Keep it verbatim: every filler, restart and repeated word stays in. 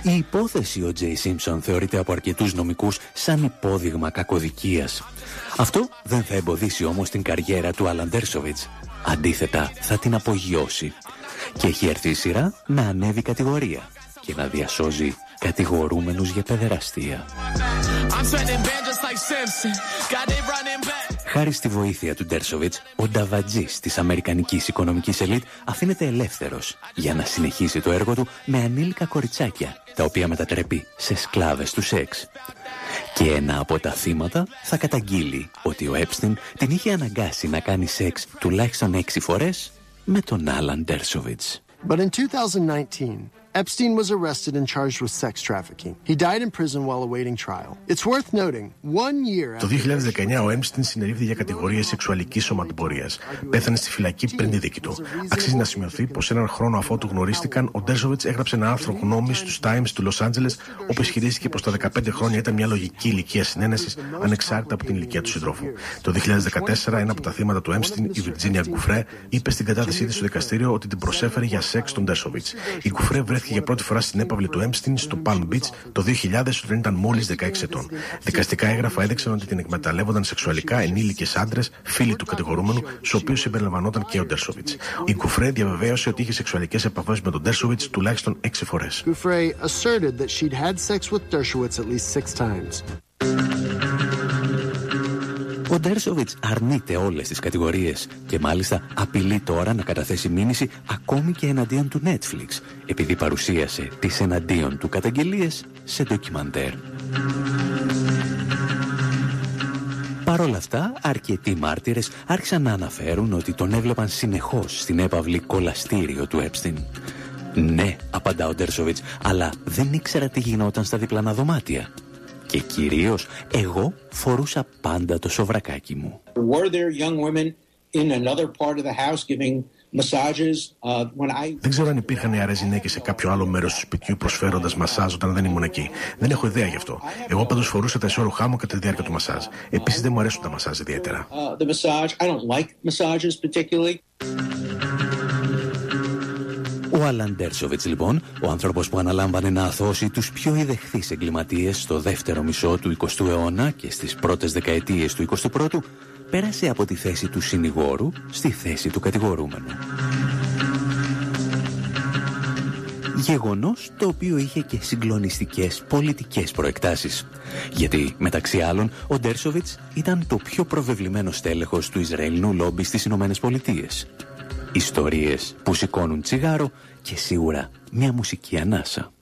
Η υπόθεση ο Τζέι Σίμψον θεωρείται από αρκετούς νομικούς σαν υπόδειγμα κακοδικίας. Αυτό δεν θα εμποδίσει όμως την καριέρα του Άλαν Ντέρσοβιτς. Αντίθετα, θα την απογειώσει. Και έχει έρθει η σειρά να ανέβει κατηγορία και να διασώζει κατηγορούμενους για παιδεραστία. Χάρη στη βοήθεια του Ντέρσοβιτς, ο νταβατζής της αμερικανικής οικονομικής ελίτ αφήνεται ελεύθερος για να συνεχίσει το έργο του με ανήλικα κοριτσάκια, τα οποία μετατρέπει σε σκλάβες του σεξ. Και ένα από τα θύματα θα καταγγείλει ότι ο Έπστιν την είχε αναγκάσει να κάνει σεξ τουλάχιστον έξι φορές με τον Άλαν Ντέρσοβιτς. But in twenty nineteen, Epstein was arrested and charged with sex trafficking. He died in prison while awaiting trial. It's worth noting, one year... Το δύο χιλιάδες δεκαεννιά ο Epstein συνελήφθη για κατηγορίες σεξουαλικής σωματεμπορίας. Πέθανε στη φυλακή πριν τη δίκη του. Αξίζει να σημειωθεί πως έναν χρόνο αφότου γνωρίστηκαν, ο Ντέρσοβιτς έγραψε ένα άρθρο γνώμης στους Times του Λος Άντζελες, όπου ισχυρίστηκε πως τα δεκαπέντε χρόνια ήταν μια λογική ηλικία συνένεσης, ανεξάρτητα από την ηλικία του συντρόφου. Το δύο χιλιάδες δεκατέσσερα, ένα από τα θύματα του Epstein, η Βιρτζίνια Γκουφρέ, είπε στην κατάθεσή της στο δικαστήριο ότι την προσέφερε για σεξ τον Ντέρσοβιτς. Η Γκουφρέ βρέθηκε για πρώτη φορά στην έπαυλη του Epstein στο Palm Beach το δύο χιλιάδες, όταν ήταν μόλις δεκαέξι ετών. Δικαστικά έγγραφα έδειξαν ότι την εκμεταλλεύονταν σεξουαλικά ενήλικες άντρες, φίλοι του κατηγορούμενου, στους οποίους συμπεριλαμβανόταν και ο Ντέρσοβιτς. Η Γκουφρέ διαβεβαίωσε ότι είχε σεξουαλικές επαφές με τον Ντέρσοβιτς τουλάχιστον έξι φορές. Ο Ντέρσοβιτς αρνείται όλες τις κατηγορίες και μάλιστα απειλεί τώρα να καταθέσει μήνυση ακόμη και εναντίον του Netflix, επειδή παρουσίασε τις εναντίον του καταγγελίες σε ντοκιμαντέρ. Παρ' όλα αυτά, αρκετοί μάρτυρες άρχισαν να αναφέρουν ότι τον έβλεπαν συνεχώς στην έπαυλη κολαστήριο του Epstein. Ναι, απαντά ο Ντέρσοβιτς, αλλά δεν ήξερα τι γινόταν στα διπλανά δωμάτια. Και κυρίως, εγώ φορούσα πάντα το σοβρακάκι μου. Δεν ξέρω αν υπήρχαν νεαρές γυναίκες σε κάποιο άλλο μέρος του σπιτιού προσφέροντας μασάζ όταν δεν ήμουν εκεί. Δεν έχω ιδέα γι' αυτό. Εγώ πάντως φορούσα τα ισόρουχά μου κατά τη διάρκεια του μασάζ. Επίσης δεν μου αρέσουν τα μασάζ ιδιαίτερα. Ο Άλαν Ντέρσοβιτς, λοιπόν, ο άνθρωπος που αναλάμβανε να αθώσει τους πιο ιδεχθείς εγκληματίες στο δεύτερο μισό του εικοστού αιώνα και στις πρώτες δεκαετίες του εικοστού πρώτου, πέρασε από τη θέση του συνηγόρου στη θέση του κατηγορούμενου. Γεγονός το οποίο είχε και συγκλονιστικές πολιτικές προεκτάσεις. Γιατί, μεταξύ άλλων, ο Ντέρσοβιτς ήταν το πιο προβεβλημένο στέλεχος του Ισραηλινού λόμπι στις Ηνωμένες Πολιτείες. Ιστορίες που σηκώνουν τσιγάρο και σίγουρα μια μουσική ανάσα.